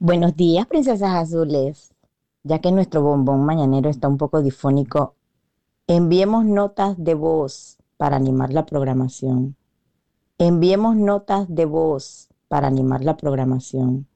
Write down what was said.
Buenos días, princesas azules. Ya que nuestro bombón mañanero está un poco difónico, enviemos notas de voz para animar la programación. Enviemos notas de voz para animar la programación.